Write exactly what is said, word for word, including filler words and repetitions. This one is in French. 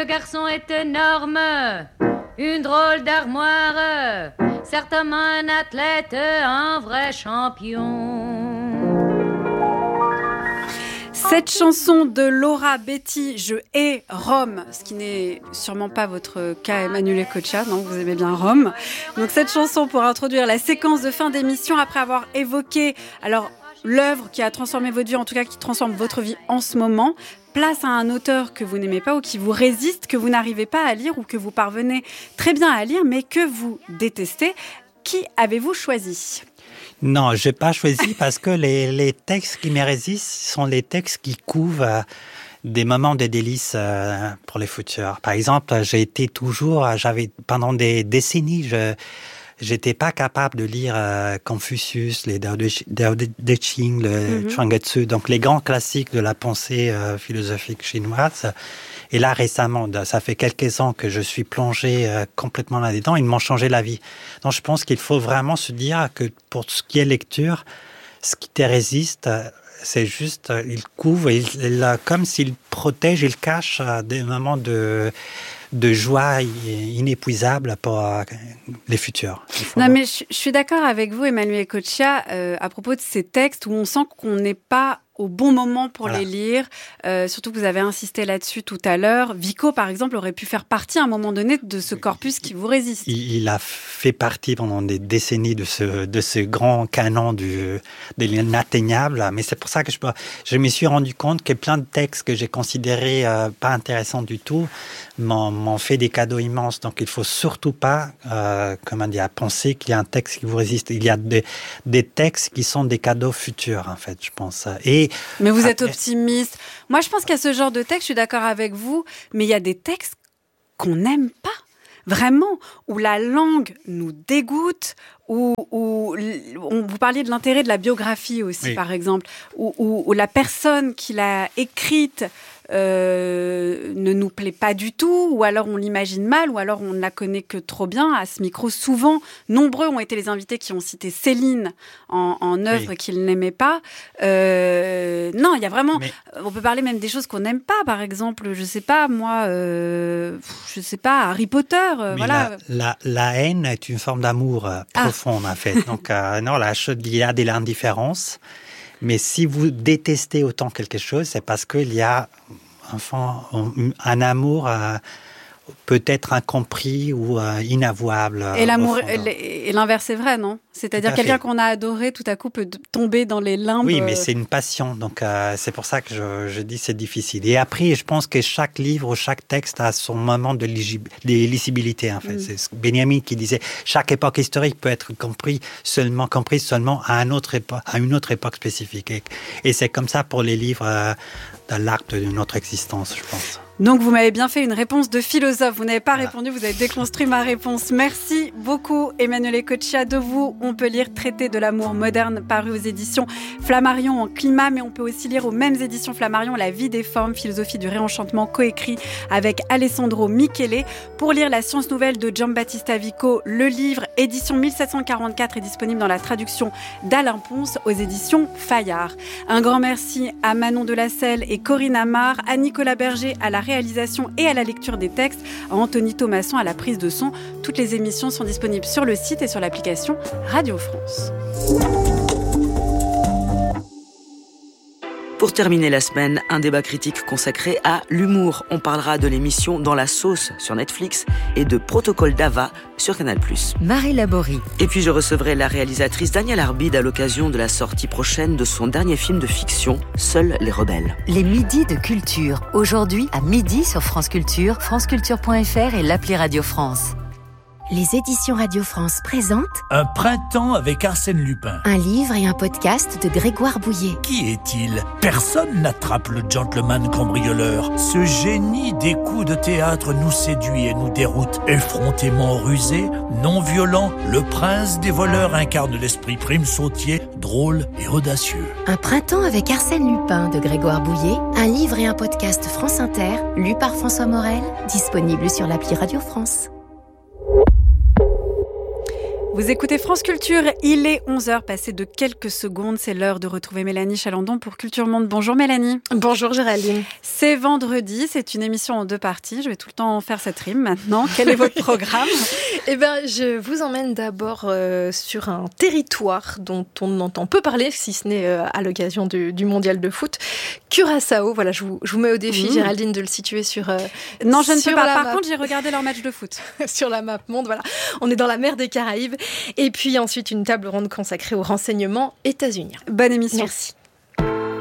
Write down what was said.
Ce garçon est énorme, une drôle d'armoire, certainement un athlète, un vrai champion. Cette chanson de Laura Betty, Je hais Rome, ce qui n'est sûrement pas votre cas, Emanuele Coccia, non, vous aimez bien Rome. Donc cette chanson pour introduire la séquence de fin d'émission après avoir évoqué alors l'œuvre qui a transformé votre vie, en tout cas qui transforme votre vie en ce moment. Place à un auteur que vous n'aimez pas ou qui vous résiste, que vous n'arrivez pas à lire ou que vous parvenez très bien à lire mais que vous détestez. Qui avez-vous choisi ? Non, je n'ai pas choisi parce que les, les textes qui me résistent sont les textes qui couvrent des moments de délices pour les futurs. Par exemple, j'ai été toujours, j'avais pendant des décennies, je j'étais pas capable de lire euh, Confucius, les Dao De Ching, le mm-hmm. Chuang-Tzu, donc les grands classiques de la pensée euh, philosophique chinoise. Et là, récemment, ça fait quelques ans que je suis plongé euh, complètement là-dedans. Ils m'ont changé la vie. Donc, je pense qu'il faut vraiment se dire que pour ce qui est lecture, ce qui te résiste, c'est juste, il couvre, il, il, comme s'il protège, il cache des moments de... de joie inépuisable pour les futurs. Non, mais je, je suis d'accord avec vous, Emanuele Coccia, euh, à propos de ces textes où on sent qu'on n'est pas au bon moment pour voilà. les lire. Euh, surtout que vous avez insisté là-dessus tout à l'heure. Vico, par exemple, aurait pu faire partie à un moment donné de ce corpus qui vous résiste. Il, il a fait partie pendant des décennies de ce, de ce grand canon du, de l'inatteignable. Mais c'est pour ça que je, je me suis rendu compte que plein de textes que j'ai considérés euh, pas intéressants du tout m'ont, m'ont fait des cadeaux immenses. Donc il ne faut surtout pas, euh, comment dire, penser qu'il y a un texte qui vous résiste. Il y a des, des textes qui sont des cadeaux futurs, en fait, je pense. Et mais vous êtes optimiste. Moi, je pense qu'il y a ce genre de texte, je suis d'accord avec vous, mais il y a des textes qu'on n'aime pas, vraiment, où la langue nous dégoûte, où, où on, vous parliez de l'intérêt de la biographie aussi, oui. par exemple, où, où, où la personne qui l'a écrite Euh, ne nous plaît pas du tout, ou alors on l'imagine mal, ou alors on ne la connaît que trop bien. À ce micro, souvent, nombreux ont été les invités qui ont cité Céline en, en œuvre oui. qu'ils n'aimaient pas. Euh, non, il y a vraiment... Mais... On peut parler même des choses qu'on n'aime pas, par exemple, je sais pas, moi, euh, je sais pas, Harry Potter, euh, voilà. La, la, la haine est une forme d'amour euh, profonde, ah. en fait. Donc, euh, non, la chose, il y a de l'indifférence. Mais si vous détestez autant quelque chose, c'est parce qu'il y a enfin, un amour euh, peut-être incompris ou euh, inavouable. Et l'amour, et l'inverse est vrai, non ? C'est-à-dire quelqu'un qu'on a adoré, tout à coup, peut tomber dans les limbes. Oui, mais c'est une passion. Donc, euh, c'est pour ça que je, je dis que c'est difficile. Et après, je pense que chaque livre ou chaque texte a son moment de, ligi- de lisibilité, en fait. Mm. C'est Benjamin qui disait chaque époque historique peut être compris seulement, comprise seulement à, un autre épo- à une autre époque spécifique. Et, et c'est comme ça pour les livres euh, de l'arc de notre existence, je pense. Donc, vous m'avez bien fait une réponse de philosophe. Vous n'avez pas voilà. répondu, vous avez déconstruit ma réponse. Merci beaucoup, Emanuele Coccia. De vous, on peut lire Traité de l'amour moderne, paru aux éditions Flammarion en climat, mais on peut aussi lire aux mêmes éditions Flammarion La vie des formes, philosophie du réenchantement, coécrit avec Alessandro Michele. Pour lire La science nouvelle de Giambattista Vico, le livre, édition mille sept cent quarante-quatre, est disponible dans la traduction d'Alain Ponce aux éditions Fayard. Un grand merci à Manon Delacelle et Corinne Amar, à Nicolas Berger à la réalisation et à la lecture des textes, à Anthony Thomasson à la prise de son. Toutes les émissions sont disponibles sur le site et sur l'application Radio France. Pour terminer la semaine, un débat critique consacré à l'humour. On parlera de l'émission Dans la sauce sur Netflix et de Protocole d'Ava sur Canal plus. Marie Laborie. Et puis je recevrai la réalisatrice Danielle Arbide à l'occasion de la sortie prochaine de son dernier film de fiction, Seuls les rebelles. Les midis de culture. Aujourd'hui à midi sur France Culture, franceculture point f r et l'appli Radio France. Les éditions Radio France présentent Un printemps avec Arsène Lupin. Un livre et un podcast de Grégoire Bouillet. Qui est-il ? Personne n'attrape le gentleman cambrioleur. Ce génie des coups de théâtre nous séduit et nous déroute. Effrontément rusé, non violent, le prince des voleurs incarne l'esprit prime sautier, drôle et audacieux. Un printemps avec Arsène Lupin de Grégoire Bouillet. Un livre et un podcast France Inter, lu par François Morel, disponible sur l'appli Radio France. Vous écoutez France Culture, il est onze heures passées de quelques secondes. C'est l'heure de retrouver Mélanie Chalandon pour Culture Monde. Bonjour Mélanie. Bonjour Géraldine. C'est vendredi, c'est une émission en deux parties. Je vais tout le temps faire cette rime maintenant. Quel est votre programme ? Eh bien, je vous emmène d'abord euh, sur un territoire dont on entend peu parler, si ce n'est euh, à l'occasion du, du mondial de foot. Curaçao, voilà, je vous, je vous mets au défi, mmh. Géraldine, de le situer sur euh, Non, je ne peux pas. Par map. contre, j'ai regardé leur match de foot. Sur la map monde, voilà. On est dans la mer des Caraïbes. Et puis ensuite, une table ronde consacrée aux renseignements états-uniens. Bonne émission. Merci.